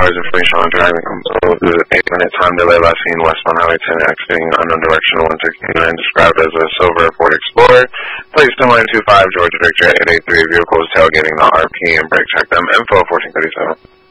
cars information on driving compelled. The 8-minute time delay last seen westbound Highway 10 exiting unknown direction 169, described as a silver Ford Explorer. Please still 925 Georgia Victory at 883 vehicles tailgating the RP and brake check them. Info 1437.